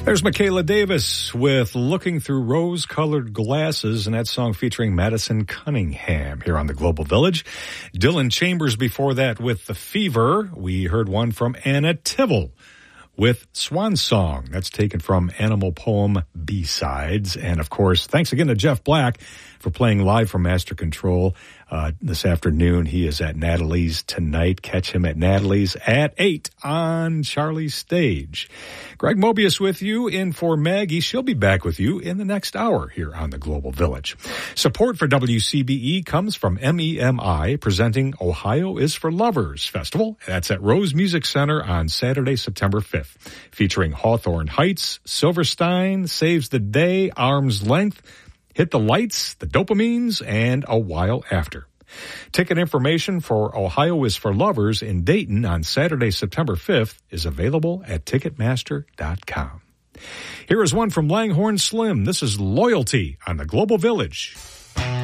There's Michaela Davis with Looking Through Rose-Colored Glasses, and that song featuring Madison Cunningham here on the Global Village. Dylan Chambers before that with The Fever. We heard one from Anna Tivel with Swan Song. That's taken from Animal Poem B-Sides. And, of course, thanks again to Jeff Black for playing live from Master Control this afternoon. He is at Natalie's tonight. Catch him at Natalie's at 8 on Charlie's stage. Greg Mobius with you in for Maggie. She'll be back with you in the next hour here on the Global Village. Support for WCBE comes from MEMI, presenting Ohio is for Lovers Festival. That's at Rose Music Center on Saturday, September 5th, featuring Hawthorne Heights, Silverstein, Saves the Day, Arm's Length, Hit the Lights, The Dopamines, and A While After. Ticket information for Ohio is for Lovers in Dayton on Saturday, September 5th is available at Ticketmaster.com. Here is one from Langhorne Slim. This is Loyalty on the Global Village.